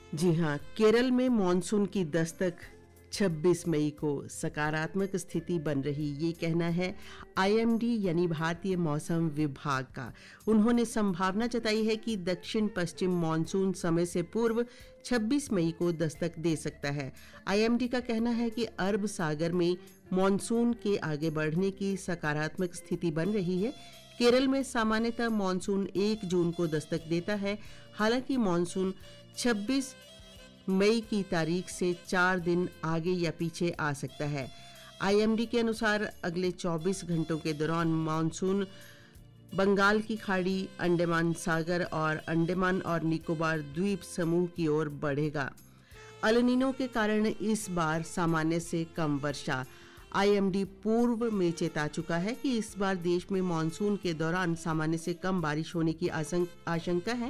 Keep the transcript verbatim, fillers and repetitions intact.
जी हाँ, केरल में मॉनसून की दस्तक छब्बीस मई को सकारात्मक स्थिति बन रही, ये कहना है आईएमडी यानी भारतीय मौसम विभाग का। उन्होंने संभावना जताई है कि दक्षिण पश्चिम मॉनसून समय से पूर्व छब्बीस मई को दस्तक दे सकता है। आईएमडी का कहना है कि अरब सागर में मॉनसून के आगे बढ़ने की सकारात्मक स्थिति बन रही है। केरल में सामान्यतः मॉनसून एक जून को दस्तक देता है। हालांकि मॉनसून छब्बीस मई की तारीख से चार दिन आगे या पीछे आ सकता है। आईएमडी के अनुसार अगले चौबीस घंटों के दौरान मॉनसून बंगाल की खाड़ी, अंडमान सागर और अंडमान और निकोबार द्वीप समूह की ओर बढ़ेगा। अल नीनो के कारण इस बार सामान्य से कम वर्षा। आईएमडी पूर्व में चेता चुका है कि इस बार देश में मॉनसून के दौरान सामान्य से कम बारिश होने की आशंका है।